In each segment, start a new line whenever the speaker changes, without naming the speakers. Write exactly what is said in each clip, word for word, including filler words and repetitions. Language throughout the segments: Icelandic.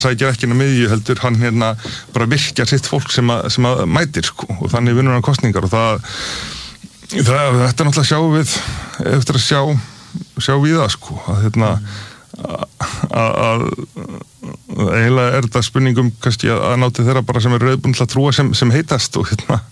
sækir ekki inn á miðju heldur hann hérna bara virkjar sitt fólk sem að, sem að mætir sko og þannig vinnur hann kosningar og það, það þetta er náttúrulega sjá við eftir að sjá, sjá við það sko að hérna að, að eiginlega er þetta spurningum kannski að, að náti þeirra bara sem er rauðbúin til að trúa sem, sem heitast og hérna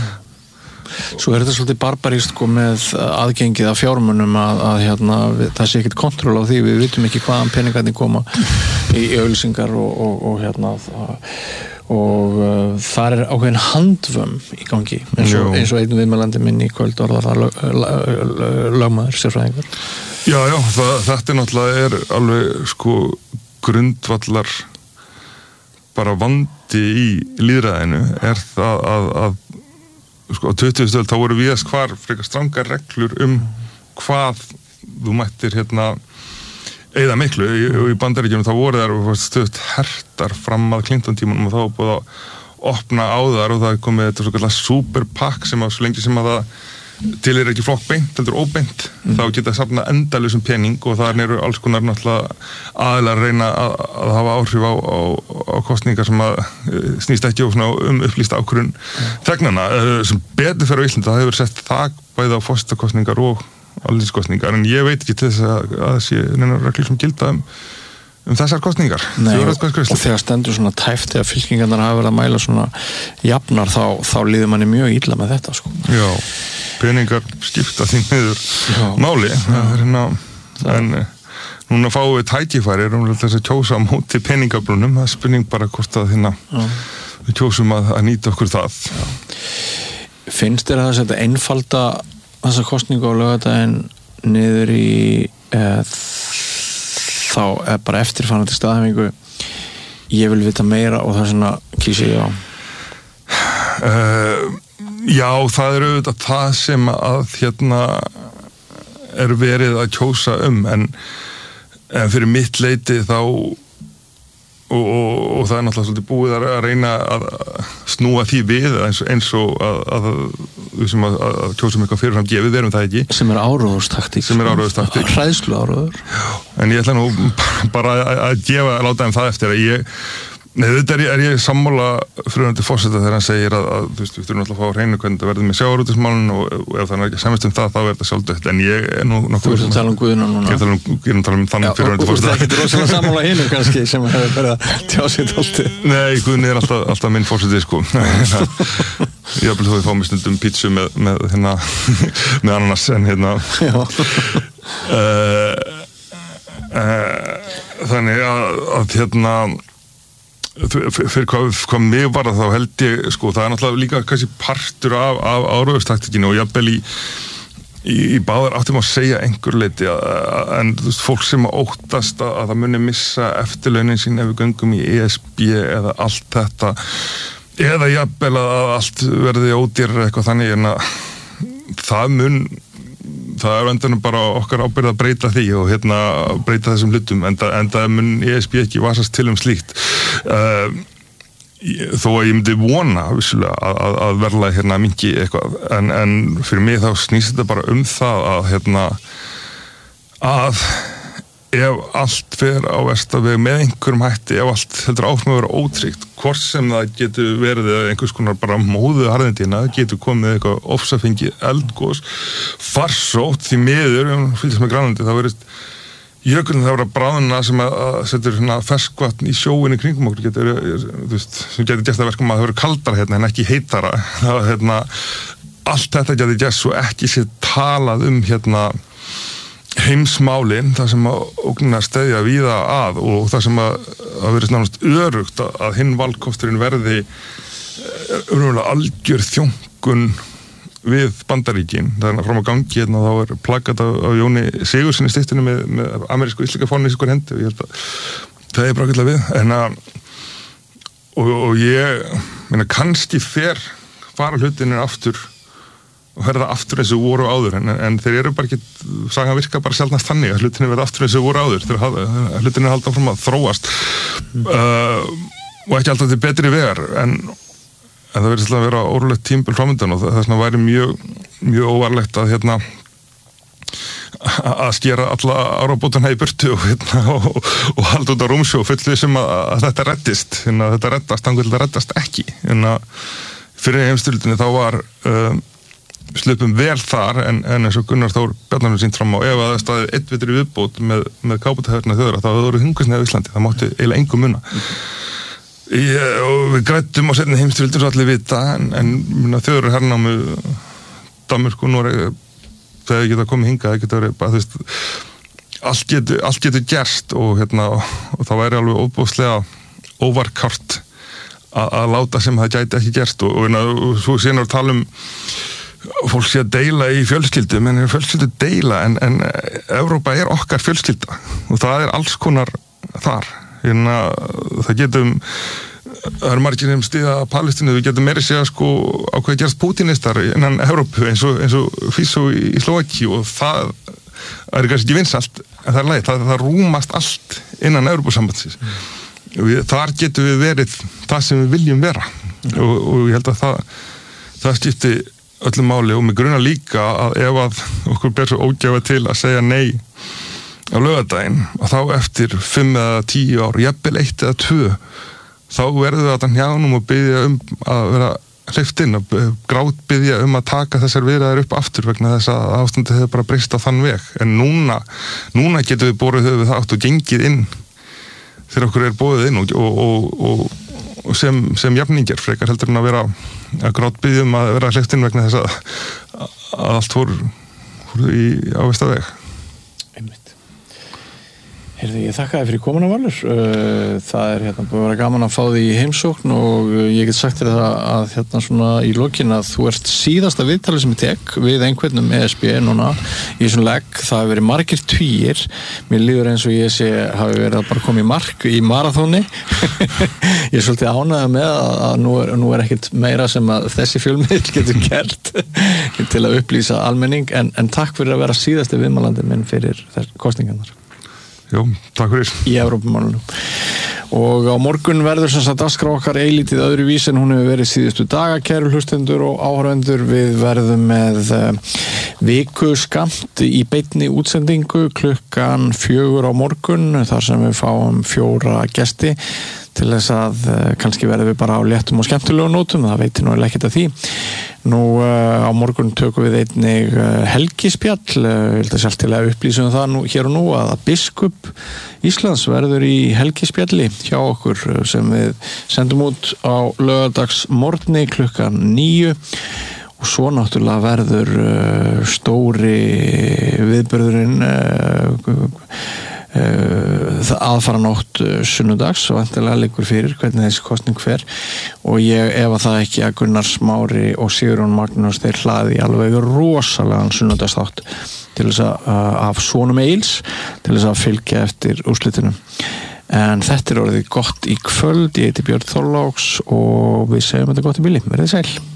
Svo er þetta svolítið barbaríst sko með aðgengið af fjármunum að, að hérna, við, það sé ekkert kontról á því, við vitum ekki hvaðan peningarnir koma í, í auglýsingar og, og, og hérna það, og uh, þar er ákveðin handvömm í gangi eins og, eins og einn viðmælandi minn í kvöld orðar það lög, lög, lög, lögmaður sérfræðingur.
Já, já, það, þetta er náttúrulega er alveg sko grundvallar bara vandi í lýðræðinu er það að, að sko á tuttugustu öld þá voru víðast hvar frekar strangar reglur um hvað þú mættir hérna eyða miklu í, í Bandaríkjunum þá voru þær stöðugt hertar fram að Clinton-tímanum og þá var búið að opna á þar og það komið þetta svo kallar super PAC sem að svo lengi sem að það til er ekki flokk beint, heldur óbeint mm. þá geta safna endalausum pening og það eru alls konar náttúrulega aðilega að reyna að, að hafa áhrif á, á, á kostningar sem að snýst ekki um upplýsta ákvörðun mm. þegnana sem betur fyrir á Íslandi það hefur sett þak bæði á forsetakosningar og alþingiskosningar en ég veit ekki til þess að það sé neina reglur sem gilda um um þessar kostningar.
Nei, og, og þegar stendur svona tæft þegar fylkingarnar hafa verið að mæla svona jafnar þá, þá líður manni mjög illa með þetta sko.
Já, peningar skipta því niður máli hérna, en núna fáum við tækifæri um þess að kjósa á móti peningabrónum það er spurning bara hvort að hérna, við kjósum að, að nýta okkur það.
Já. Finnst þér að þetta einfalda þessa kostningu á laugardaginn niður í eð þá er bara eftirfarandi staðhæfingu ég vil vita meira og það er svona kýsi já
uh, Já, það er auðvitað það sem að hérna er verið að kjósa um en, en fyrir mitt leyti þá og, og, og það er náttúrulega svolítið búið að reyna að snúa því við eins, eins og að, að, að, að, að kjósum eitthvað fyrirfram gefið, við erum það ekki
sem er áróðurstaktík
sem er áróðurstaktík
hræðslu áróður
en ég ætla nú bara að, að gefa að láta þeim það eftir að ég Nei, þetta er ég, er ég sammála frumandi forseta þegar hann segir að, að þú veist, við þurfum alltaf að fá á hreinu hvernig þetta verður með sjávarútvegsmálin og, og ef það er ekki semist um það, þá er þetta sjálfdautt en ég er nú nokkuð
Þú ert að tala um Guðna núna
Ég er að tala um, tala um þannig frumandi forseta
Það er ekki rosalega sammála hinu kannski sem hefur verið að tjá sig alltaf
Nei, Guðni er alltaf, alltaf minn forseti sko Ég vil þó að fá mig stundum pítsu með, með, hérna, með ananas en hérna uh, uh, Þannig að, að hérna fyrir hvað, hvað mig var það þá held ég sko, það er náttúrulega líka kannski partur af, af áróðurstaktíkinu og jafnvel í, í, í báðar áttum að segja einhver leiti að, að, en þú veist, fólk sem óttast að, að það muni missa eftirlaunin sín ef við göngum í E S B eða allt þetta eða jafnvel að allt verði ódýrar eitthvað þannig en að það mun það er endanum bara okkar ábyrgð að breyta því og hérna breyta þessum hlutum en það mun E S B ekki vasast til um slíkt uh, þó að ég myndi vona vissulega að, að, að verðlag hérna mingi eitthvað en, en fyrir mig þá snýst þetta bara um það að hérna að ef allt fer á versta veg með einhverjum hætti, ef allt heldur áfram að vera ótryggt, hvort sem það getur verið einhvers konar bara móðu harðindina, getur komið eitthvað ofsafengið eldgos, farsótt því miður, fylgist með Grænlandi, það verið jökulinn það verið að bráðuna sem að, að setur hérna ferskvatn í sjóin í kringum okkur, getur, þú veist, sem getur gert að verkum að það verið kaldara hérna en ekki heitara, það hérna, allt þetta getur gert svo ekki sér talað um hérna heimsmálin, það sem að ógnina steðja víða að og það sem að, að verið nánast örugt að, að hinn valkosturinn verði umröðulega algjör þjónkun við Bandaríkin. Það er fram á gangi hérna þá er plakat af, af Jóni Sigurðssyni í styttinu með, með amerísku íslenska fána í sikur hendi og ég held að það er bara ekki við en að og, og ég meina kannski fer fara hlutinir aftur og verða aftur eins og voru áður en, en þeir eru bara ekki, sagan virka bara sjaldnast þannig að hlutinu verða aftur eins og voru áður þegar hlutinu er haldið áfram að þróast mm. uh, og ekki alltaf til betri vegar en, en það verður að vera órulegt tímabil framöndan og þess vegna væri mjög mjög óvarlegt að hérna að skera alla árabótana í burtu og, og, og, og halda út á rúmsjó fullið sem að, að þetta reddist, hérna, þetta reddast, þannig að þetta reddast ekki. Hérna, fyrir heimstyrjöldinni þá var um, slupum vel þar en, en eins og Gunnar Þór Bjarnason sýnt fram á, ef að það staði einn vitri viðbót með, með kábátaherna þjóðra, þá hefur það voru hungursneyð á Íslandi, það mátti eiginlega engu muna. Ég, og við grættum á seinni heimstyrjöldinni svo allir vita, en, en þjóður hernámu Danmörku, Noreg, þegar geta komið hingað, geta verið bara, þú veist, allt getur, allt getur gerst og hérna, og það væri alveg óbúslega óvarkárt að láta sem það gæti ekki gerst og, og, og svo síðan að tala um fólk sé að deila í fjölskyldu, menn er fjölskyldu deila, en, en Evrópa er okkar fjölskylda og það er alls konar þar. Hérna, það getum, það eru margir sem stiða Palestínu, við getum meiri segja sko á hvað gerast pútinistar innan Evrópu eins og, eins og Fiso í, í Slovaki og það er kannski ekki vinsælt, en það er leið, það, það rúmast allt innan Evrópusambandsins. Mm. Þar getum við verið það sem við viljum vera mm. og, og ég held að það, það skipti öllu máli og mig grunar líka að ef að okkur ber svo ógæfa til að segja nei á laugardaginn og þá eftir fimm eða tíu ár, jafnvel eitt eða tvö, þá verður við að njánum og biðja um að vera hleypt inn og grát biðja um að taka þessar viðræður upp aftur vegna þess að ástandið hefur bara breyst á þann veg. En núna, núna getum við borið höfuð það átt og gengið inn þegar okkur er bóðið inn og, og, og, og sem, sem jafningjar frekar heldur en að vera að grát biðja um að vera hleypt inn vegna þess að, að allt fór, fór í ávista veg.
Einmitt. Heyrðu, ég þakka þér fyrir komuna, Valur. Það er hérna búið að vera gaman að fá því í heimsókn og ég get sagt þér það að hérna svona í lokin að þú ert síðasta viðtali sem ég tek við einhvern um E S B núna í þessum legg. Það hefur verið margir tugir. Mér líður eins og ég sé hafi verið að bara koma í mark í marathóni. Ég er svolítið ánægður með að nú er, nú er ekkert meira sem að þessi fjölmiðl getur gert til að upplýsa almenning en, en takk fyrir að vera síðasti viðmælandi minn fyrir þessar kosningarnar.
Jó, takk fyrir.
Í Evrópumálunum. Og á morgun verður sem sagt dagskrá okkar eilítið öðru vís en hún hefur verið síðustu daga, kæru hlustendur og áhorfendur. Við verðum með uh, viku skamt í beinni útsendingu klukkan fjögur á morgun þar sem við fáum fjóra gesti til þess að uh, kannski verðum við bara á léttum og skemmtilegum nótum, það veitir nú ekkert af því. Nú uh, á morgun tökum við einnig uh, helgispjall, uh, ég held að sjálf til að upplýsa um það nú, hér og nú að biskup Íslands verður í helgispjalli hjá okkur uh, sem við sendum út á laugardagsmorgni klukkan níu og svo náttúrulega verður uh, stóri viðburðurinn uh, það aðfara nótt sunnudags og endilega liggur fyrir hvernig þessi kosning fer og ég ef að það ekki að Gunnar Smári og Sigurjón Magnús þeir hlaði alveg rosalegan sunnudagsþátt til þess að af svonum eils til þess að fylgja eftir úrslitunum en þetta er orðið gott í kvöld, ég heiti Björn Þorláks og við segjum þetta gott í bili, verðið sæl.